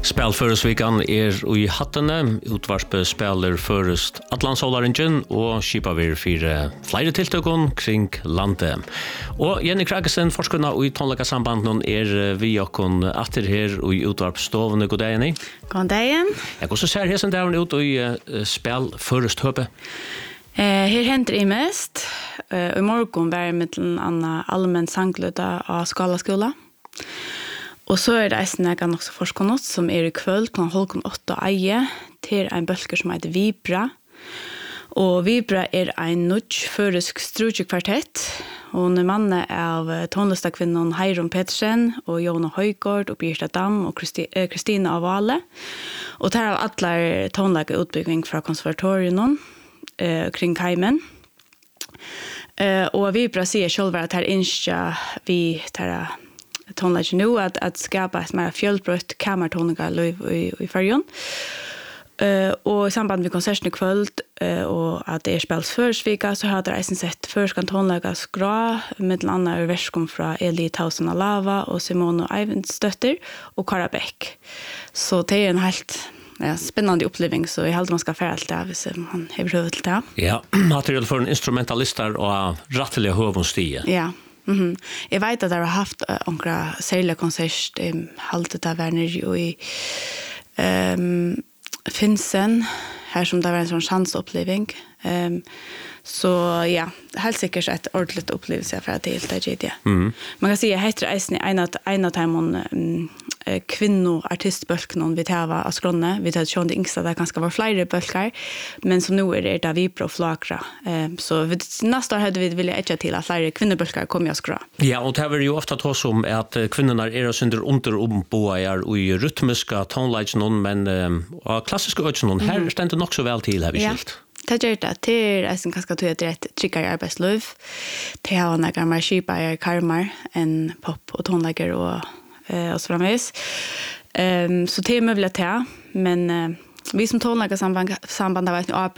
Spel Føresvikan i hattene, utvarspe spelar først Atlantsolaringen og skipa vir fire flere tiltøkon kring landet. Og Jenny Kragesen, forskunna i tonleikasambanden vi okkon atter her i utvarpstovene. God dag, Jenny. God dag. Hvordan ser hesen dagen ut i spel først høpe? Her henter I mest. I morgen var jeg med en allmenn sangløyda av Skalaskola. Og så det eisen jeg kan også forskunnet, som I kveld, kl. 7:30 eie, til en bølger som heter Vibra. Og Vibra en nudge føresk strujekvartett. Hun manne av tonlistakvinnen Heiron Petersen, og Jona Høygård, og Birta Dam, og Kristina Avale. Og der av alle tonlake utbygging fra konservatorien kring Heimen. Og Vibra sier selv at her innskja vi tar tonlage nu att skapa ett mer fjällbrött kamertonliga liv i färjan. Och I samband med konserten I kväll och att det spelas försvika så har det reisen sett förskan tonliga skra med andra verskom från Eli Tausen Alava och Simone Eivinsdötter och Kara Bäck. Så det en helt spännande upplevelse så jag hade man ska färra allt det hvis man har behövt till det. Ja, material för en instrumentalister och rättliga hövonstige. Ja. Jag vet att jag har haft några särliga konsert haltet av Werner i Finsen här som det var en sån chansupplevelse. Så ja, helt säkert ett ordentligt upplevelse för att det helt är det. Man kan säga heter en av de kvinnoartistbölken vi tar av Skronne. Vi tar sjön det yngsta där ganska var flera bölkar, men som nu det där vi på flakra. Så nästa år hade vi vilja etcha till att flera kvinnobölkar kommer jag skra. Ja, och det var ju ofta tås om att kvinnorna underboar i rytmiska tonlagen, men klassiska ögon här ständer nog så väl till här vi skilt. Det gör det. Det är ganska tydligt rätt tryggare arbetsliv. Det har några mer skipare karmar än pop och tonlägger och så framvis. Så det är möjligt att men vi som tonlägger samband har varit